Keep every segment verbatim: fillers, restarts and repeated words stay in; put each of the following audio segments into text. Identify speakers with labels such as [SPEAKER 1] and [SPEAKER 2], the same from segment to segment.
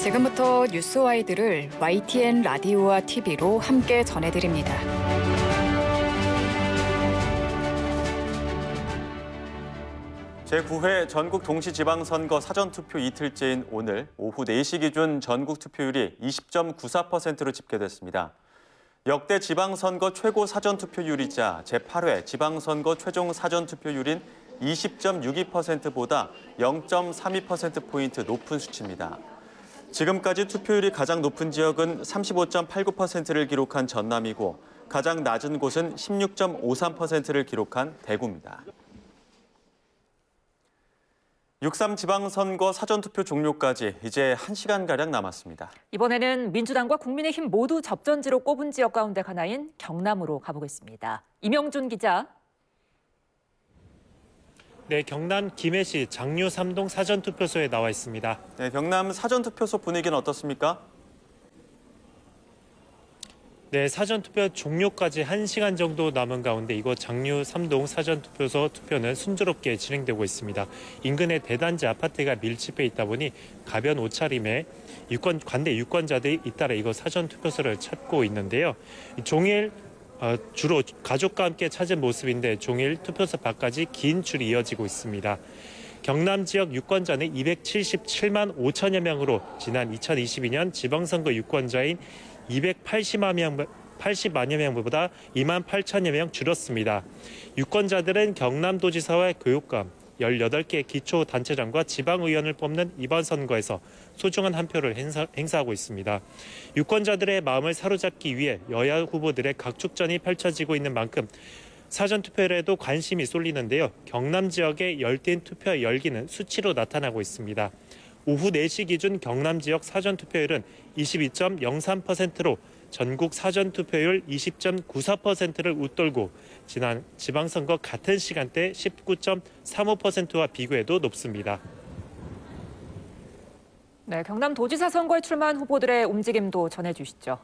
[SPEAKER 1] 지금부터 뉴스와이드를 와이티엔 라디오와 티비로 함께 전해드립니다.
[SPEAKER 2] 제구 회 전국 동시지방선거 사전투표 이틀째인 오늘 오후 네 시 기준 전국 투표율이 이십 점 구사 퍼센트로 집계됐습니다. 역대 지방선거 최고 사전투표율이자 제팔 회 지방선거 최종 사전투표율인 이십 점 육이 퍼센트보다 영 점 삼이 퍼센트포인트 높은 수치입니다. 지금까지 투표율이 가장 높은 지역은 삼십오 점 팔구 퍼센트를 기록한 전남이고 가장 낮은 곳은 십육 점 오삼 퍼센트를 기록한 대구입니다. 육 삼 지방선거 사전투표 종료까지 이제 한 시간가량 남았습니다.
[SPEAKER 3] 이번에는 민주당과 국민의힘 모두 접전지로 꼽은 지역 가운데 하나인 경남으로 가보겠습니다. 이명준 기자.
[SPEAKER 4] 네, 경남 김해시 장류 삼 동 사전투표소에 나와 있습니다.
[SPEAKER 2] 네, 경남 사전투표소 분위기는 어떻습니까?
[SPEAKER 4] 네, 사전투표 종료까지 한 시간 정도 남은 가운데 이곳 장류 삼 동 사전투표소 투표는 순조롭게 진행되고 있습니다. 인근에 대단지 아파트가 밀집해 있다 보니 가변 옷차림에 유권, 관대 유권자들이 잇따라 이곳 사전투표소를 찾고 있는데요. 종일 어, 주로 가족과 함께 찾은 모습인데 종일 투표소 밖까지 긴 줄이 이어지고 있습니다. 경남 지역 유권자는 이백칠십칠만 오천여 명으로 지난 이천이십이 년 지방선거 유권자인 이백팔십만 명, 팔십만여 명보다 이만 팔천여 명 줄었습니다. 유권자들은 경남도지사와 교육감, 열여덟 개 기초단체장과 지방의원을 뽑는 이번 선거에서 소중한 한 표를 행사, 행사하고 있습니다. 유권자들의 마음을 사로잡기 위해 여야 후보들의 각축전이 펼쳐지고 있는 만큼 사전투표에도 관심이 쏠리는데요. 경남 지역의 열띤 투표 열기는 수치로 나타나고 있습니다. 오후 네 시 기준 경남 지역 사전투표율은 이십이 점 영삼 퍼센트로 전국 사전투표율 이십 점 구사 퍼센트를 웃돌고 지난 지방선거 같은 시간대 십구 점 삼오 퍼센트와 비교해도 높습니다.
[SPEAKER 3] 네, 경남도지사 선거에 출마한 후보들의 움직임도 전해주시죠.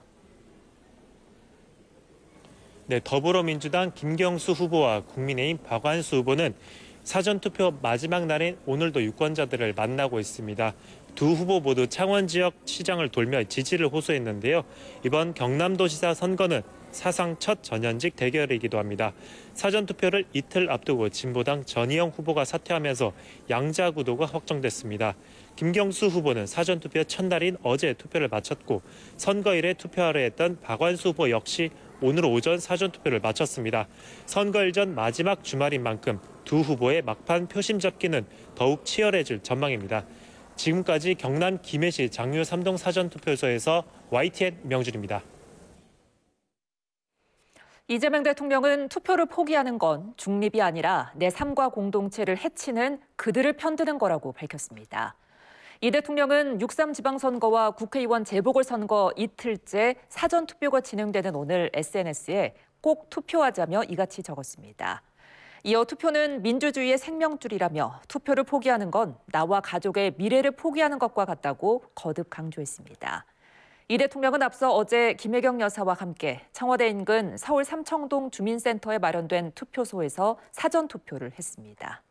[SPEAKER 4] 네, 더불어민주당 김경수 후보와 국민의힘 박완수 후보는 사전투표 마지막 날인 오늘도 유권자들을 만나고 있습니다. 두 후보 모두 창원 지역 시장을 돌며 지지를 호소했는데요. 이번 경남도지사 선거는 사상 첫 전현직 대결이기도 합니다. 사전투표를 이틀 앞두고 진보당 전희영 후보가 사퇴하면서 양자 구도가 확정됐습니다. 김경수 후보는 사전투표 첫날인 어제 투표를 마쳤고 선거일에 투표하려 했던 박완수 후보 역시 오늘 오전 사전투표를 마쳤습니다. 선거일 전 마지막 주말인 만큼 두 후보의 막판 표심 잡기는 더욱 치열해질 전망입니다. 지금까지 경남 김해시 장류 삼 동 사전투표소에서 와이티엔 명준입니다.
[SPEAKER 3] 이재명 대통령은 투표를 포기하는 건 중립이 아니라 내 삶과 공동체를 해치는 그들을 편드는 거라고 밝혔습니다. 이 대통령은 육 삼 지방선거와 국회의원 재보궐선거 이틀째 사전투표가 진행되는 오늘 에스엔에스에 꼭 투표하자며 이같이 적었습니다. 이어 투표는 민주주의의 생명줄이라며 투표를 포기하는 건 나와 가족의 미래를 포기하는 것과 같다고 거듭 강조했습니다. 이 대통령은 앞서 어제 김혜경 여사와 함께 청와대 인근 서울 삼청동 주민센터에 마련된 투표소에서 사전투표를 했습니다.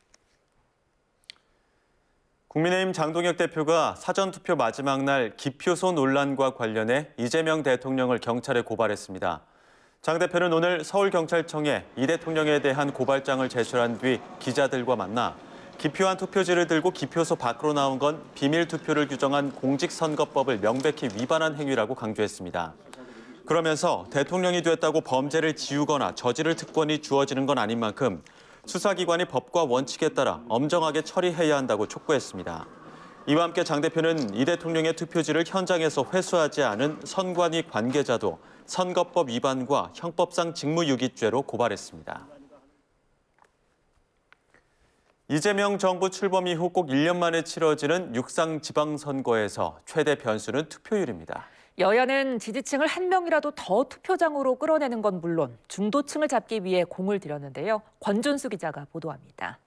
[SPEAKER 2] 국민의힘 장동혁 대표가 사전투표 마지막 날 기표소 논란과 관련해 이재명 대통령을 경찰에 고발했습니다. 장 대표는 오늘 서울경찰청에 이 대통령에 대한 고발장을 제출한 뒤 기자들과 만나 기표한 투표지를 들고 기표소 밖으로 나온 건 비밀투표를 규정한 공직선거법을 명백히 위반한 행위라고 강조했습니다. 그러면서 대통령이 됐다고 범죄를 지우거나 저지를 특권이 주어지는 건 아닌 만큼 수사기관이 법과 원칙에 따라 엄정하게 처리해야 한다고 촉구했습니다. 이와 함께 장 대표는 이 대통령의 투표지를 현장에서 회수하지 않은 선관위 관계자도 선거법 위반과 형법상 직무유기죄로 고발했습니다. 이재명 정부 출범 이후 꼭 일 년 만에 치러지는 육 상 지방선거에서 최대 변수는 투표율입니다.
[SPEAKER 3] 여야는 지지층을 한 명이라도 더 투표장으로 끌어내는 건 물론 중도층을 잡기 위해 공을 들였는데요. 권준수 기자가 보도합니다.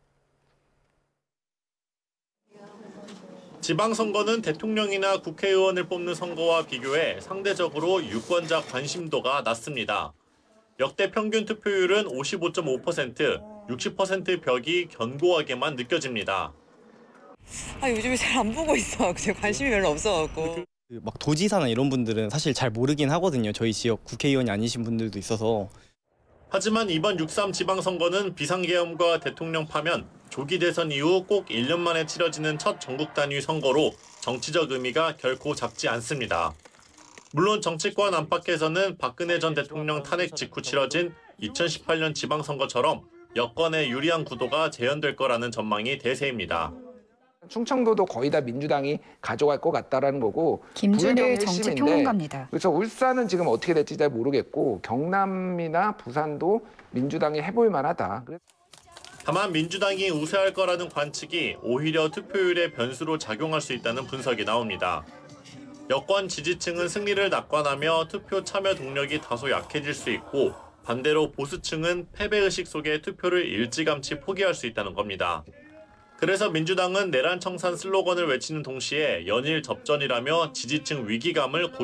[SPEAKER 5] 지방선거는 대통령이나 국회의원을 뽑는 선거와 비교해 상대적으로 유권자 관심도가 낮습니다. 역대 평균 투표율은 오십오 점 오 퍼센트, 육십 퍼센트 벽이 견고하게만 느껴집니다.
[SPEAKER 6] 아, 요즘에 잘 안 보고 있어. 그냥 관심이 별로 없어갖고.
[SPEAKER 7] 그막 도지사나 이런 분들은 사실 잘 모르긴 하거든요. 저희 지역 국회의원이 아니신 분들도 있어서.
[SPEAKER 5] 하지만 이번 육삼 지방선거는 비상계엄과 대통령 파면, 조기 대선 이후 꼭 일 년 만에 치러지는 첫 전국 단위 선거로 정치적 의미가 결코 작지 않습니다. 물론 정치권 안팎에서는 박근혜 전 대통령 탄핵 직후 치러진 이천십팔 년 지방선거처럼 여권에 유리한 구도가 재현될 거라는 전망이 대세입니다.
[SPEAKER 8] 충청도도 거의 다 민주당이 가져갈 것 같다라는 거고,
[SPEAKER 1] 김준일
[SPEAKER 8] 불경
[SPEAKER 1] 정치평론가입니다.
[SPEAKER 8] 그래서 울산은 지금 어떻게 될지 잘 모르겠고 경남이나 부산도 민주당이 해볼 만하다.
[SPEAKER 5] 다만 민주당이 우세할 거라는 관측이 오히려 투표율의 변수로 작용할 수 있다는 분석이 나옵니다. 여권 지지층은 승리를 낙관하며 투표 참여 동력이 다소 약해질 수 있고, 반대로 보수층은 패배의식 속에 투표를 일찌감치 포기할 수 있다는 겁니다. 그래서 민주당은 내란 청산 슬로건을 외치는 동시에 연일 접전이라며 지지층 위기감을 고